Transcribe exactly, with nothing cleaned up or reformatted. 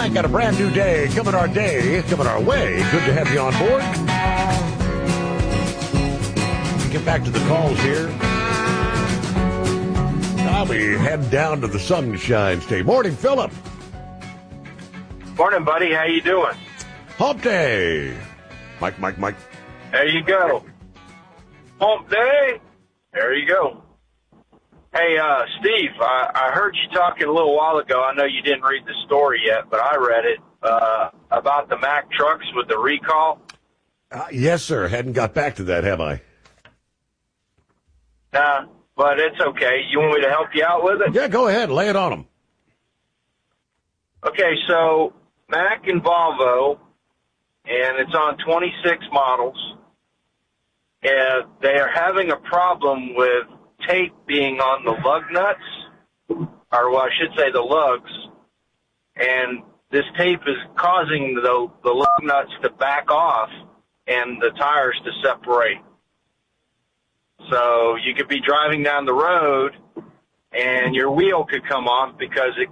Mike, got a brand new day coming our day, coming our way. Good to have you on board. Get back to the calls here. I'll be heading down to the Sunshine State. Morning, Philip. Morning, buddy. How you doing? Hump day. Mike, Mike, Mike. There you go. Hump day. There you go. Hey, uh, Steve, I, I heard you talking a little while ago. I know you didn't read the story yet, but I read it, uh, about the Mack trucks with the recall. Uh, yes, sir. Hadn't got back to that, have I? Nah, but it's okay. You want me to help you out with it? Yeah, go ahead. Lay it on them. Okay, so Mack and Volvo, and it's on twenty-six models, and they are having a problem with tape being on the lug nuts, or well, I should say the lugs, and this tape is causing the, the lug nuts to back off and the tires to separate. So you could be driving down the road and your wheel could come off because it